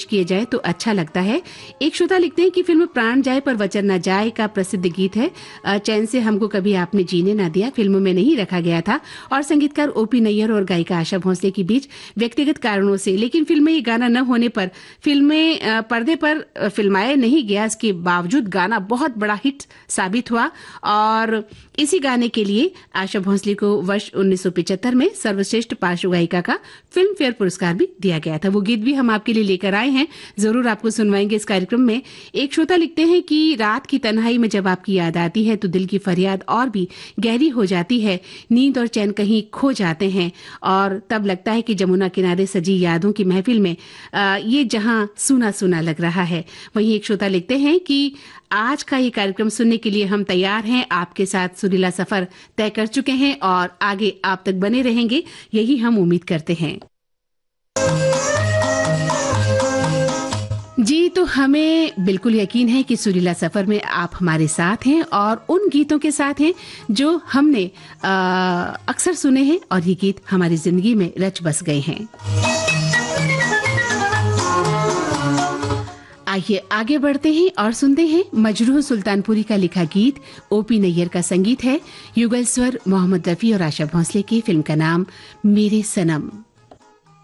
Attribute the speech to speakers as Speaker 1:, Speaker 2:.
Speaker 1: किए जाए तो अच्छा लगता है। एक श्रोता लिखते हैं कि फिल्म प्राण जाए पर वचन न जाए का प्रसिद्ध गीत है। चैन से हमको कभी आपने जीने ना दिया फिल्म में नहीं रखा गया था और संगीतकार ओपी नैयर और गायिका आशा भोसले के बीच व्यक्तिगत कारणों से, लेकिन फिल्म में ये गाना न होने पर फिल्में पर्दे पर फिल्माए नहीं गया। इसके बावजूद गाना बहुत बड़ा हिट साबित हुआ और इसी गाने के लिए आशा भोसले को वर्ष 1975 में सर्वश्रेष्ठ पार्श्व गायिका का फिल्म फेयर पुरस्कार भी दिया गया था। वो गीत भी हम आपके लिए लेकर आए हैं, जरूर आपको सुनवाएंगे इस कार्यक्रम में। एक श्रोता लिखते हैं कि रात की तन्हाई में जब आपकी याद आती है तो दिल की फरियाद और भी गहरी हो जाती है, नींद और चैन कहीं खो जाते हैं और तब लगता है कि जमुना किनारे सजी यादों की महफिल में ये जहां सूना सूना लग रहा है। वहीं एक श्रोता लिखते हैं कि आज का ये कार्यक्रम सुनने के लिए हम तैयार हैं, आपके साथ सुरीला सफर तय कर चुके हैं और आगे आप तक बने रहेंगे, यही हम उम्मीद करते हैं। जी, तो हमें बिल्कुल यकीन है कि सुरीला सफर में आप हमारे साथ हैं और उन गीतों के साथ हैं जो हमने अक्सर सुने हैं और ये गीत हमारी जिंदगी में रच बस गए हैं। आइए आगे बढ़ते हैं और सुनते हैं मजरूह सुल्तानपुरी का लिखा गीत। ओपी नैयर का संगीत है, युगल स्वर मोहम्मद रफी और आशा भोसले की। फिल्म का नाम मेरे सनम।